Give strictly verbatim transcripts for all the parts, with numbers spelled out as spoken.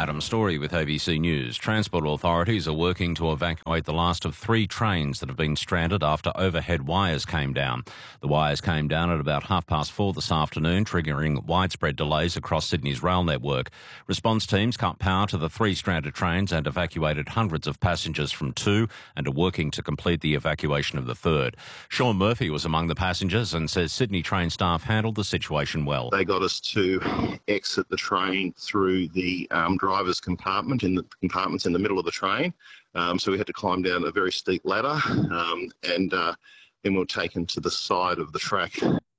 Adam Story with A B C News. Transport authorities are working to evacuate the last of three trains that have been stranded after overhead wires came down. The wires came down at about half past four this afternoon, triggering widespread delays across Sydney's rail network. Response teams cut power to the three stranded trains and evacuated hundreds of passengers from two and are working to complete the evacuation of the third. Sean Murphy was among the passengers and says Sydney train staff handled the situation well. They got us to exit the train through the um, driver's compartment, in the compartments in the middle of the train. Um, so we had to climb down a very steep ladder um, and uh, then we were taken to the side of the track.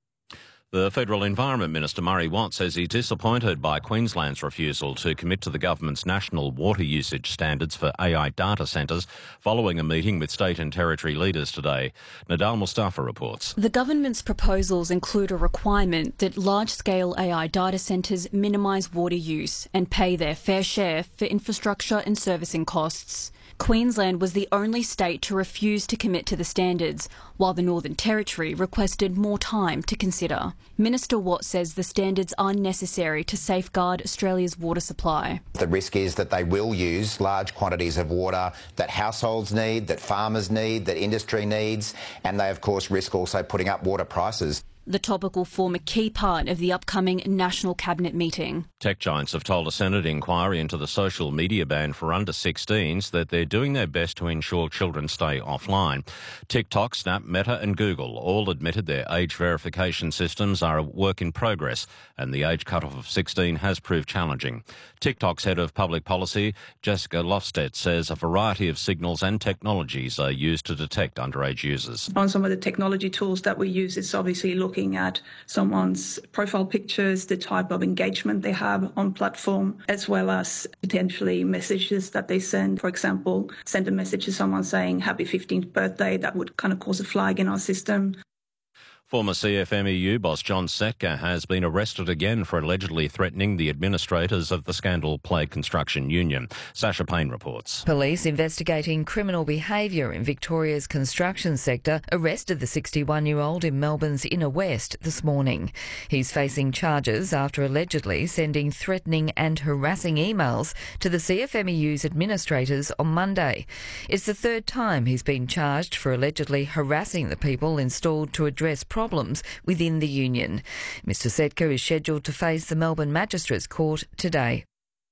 The Federal Environment Minister, Murray Watt, says he's disappointed by Queensland's refusal to commit to the government's national water usage standards for A I data centres following a meeting with state and territory leaders today. Nadal Mustafa reports. The government's proposals include a requirement that large-scale A I data centres minimise water use and pay their fair share for infrastructure and servicing costs. Queensland was the only state to refuse to commit to the standards, while the Northern Territory requested more time to consider. Minister Watt says the standards are necessary to safeguard Australia's water supply. The risk is that they will use large quantities of water that households need, that farmers need, that industry needs, and they of course risk also putting up water prices. The topic will form a key part of the upcoming National Cabinet meeting. Tech giants have told a Senate inquiry into the social media ban for under sixteens that they're doing their best to ensure children stay offline. TikTok, Snap, Meta and Google all admitted their age verification systems are a work in progress and the age cutoff of sixteen has proved challenging. TikTok's head of public policy, Jessica Lofstedt, says a variety of signals and technologies are used to detect underage users. On some of the technology tools that we use, it's obviously looking looking at someone's profile pictures, the type of engagement they have on platform, as well as potentially messages that they send. For example, send a message to someone saying happy fifteenth birthday, that would kind of cause a flag in our system. Former C F M E U boss John Setka has been arrested again for allegedly threatening the administrators of the scandal-plagued construction union. Sasha Payne reports. Police investigating criminal behaviour in Victoria's construction sector arrested the sixty-one-year-old in Melbourne's Inner West this morning. He's facing charges after allegedly sending threatening and harassing emails to the C F M E U's administrators on Monday. It's the third time he's been charged for allegedly harassing the people installed to address problems within the union. Mr Setka is scheduled to face the Melbourne Magistrates Court today.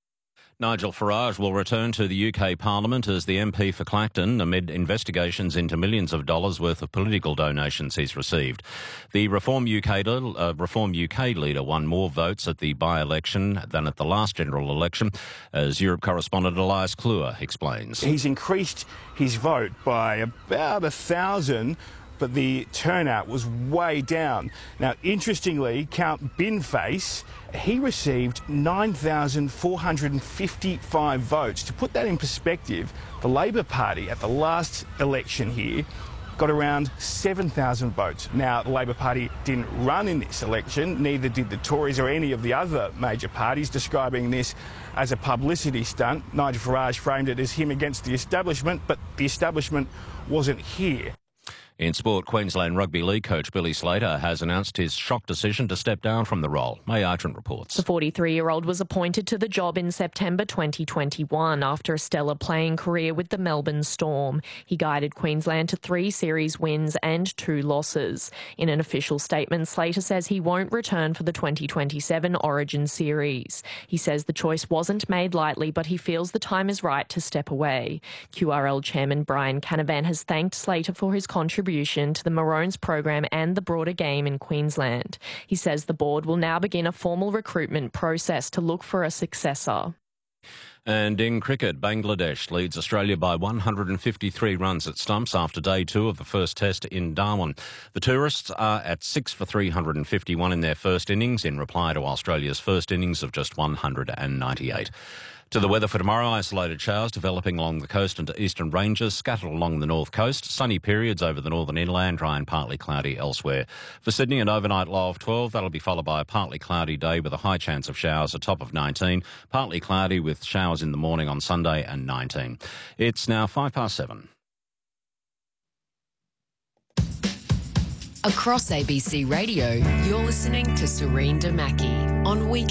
Nigel Farage will return to the U K Parliament as the M P for Clacton amid investigations into millions of dollars worth of political donations he's received. The Reform U K, uh, Reform U K leader won more votes at the by-election than at the last general election, as Europe correspondent Elias Kluwer explains. He's increased his vote by about a thousand, but the turnout was way down. Now, interestingly, Count Binface, he received nine thousand four hundred fifty-five votes. To put that in perspective, the Labor Party at the last election here got around seven thousand votes. Now, the Labor Party didn't run in this election, neither did the Tories or any of the other major parties, describing this as a publicity stunt. Nigel Farage framed it as him against the establishment, but the establishment wasn't here. In sport, Queensland Rugby League coach Billy Slater has announced his shock decision to step down from the role. May Argent reports. The forty-three-year-old was appointed to the job in September twenty twenty-one after a stellar playing career with the Melbourne Storm. He guided Queensland to three series wins and two losses. In an official statement, Slater says he won't return for the twenty twenty-seven Origin series. He says the choice wasn't made lightly, but he feels the time is right to step away. Q R L chairman Brian Canavan has thanked Slater for his contribution to the Maroons program and the broader game in Queensland. He says the board will now begin a formal recruitment process to look for a successor. And in cricket, Bangladesh leads Australia by one hundred fifty-three runs at stumps after day two of the first test in Darwin. The tourists are at six for three hundred fifty-one in their first innings in reply to Australia's first innings of just one hundred ninety-eight. To the weather for tomorrow, isolated showers developing along the coast and eastern ranges, scattered along the north coast, sunny periods over the northern inland, dry and partly cloudy elsewhere. For Sydney, an overnight low of twelve, that'll be followed by a partly cloudy day with a high chance of showers, a top of nineteen, partly cloudy with showers in the morning on Sunday and nineteen. It's now five past seven. Across A B C Radio, you're listening to Serene Damaki on Weekend.